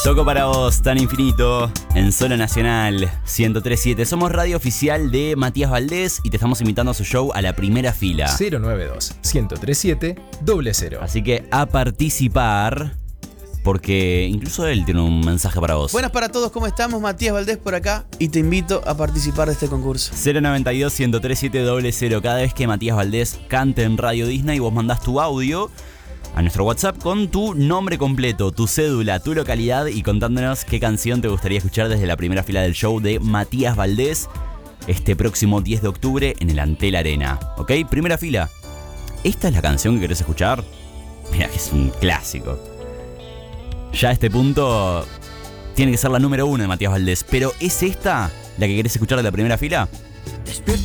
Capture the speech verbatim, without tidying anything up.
Toco para vos, tan infinito, en Zona Nacional ciento tres punto siete. Somos radio oficial de Matías Valdés y te estamos invitando a su show a la primera fila. cero nueve dos, uno cero tres siete, cero cero. Así que a participar, porque incluso él tiene un mensaje para vos. Buenas para todos, ¿cómo estamos? Matías Valdés por acá y te invito a participar de este concurso. cero nueve dos, uno tres siete, cero cero. Cada vez que Matías Valdés cante en Radio Disney, vos mandás tu audio a nuestro WhatsApp con tu nombre completo, tu cédula, tu localidad y contándonos qué canción te gustaría escuchar desde la primera fila del show de Matías Valdés este próximo diez de octubre en el Antel Arena. ¿Ok? Primera fila. ¿Esta es la canción que querés escuchar? Mira que es un clásico. Ya a este punto tiene que ser la número uno de Matías Valdés, pero ¿es esta la que querés escuchar de la primera fila?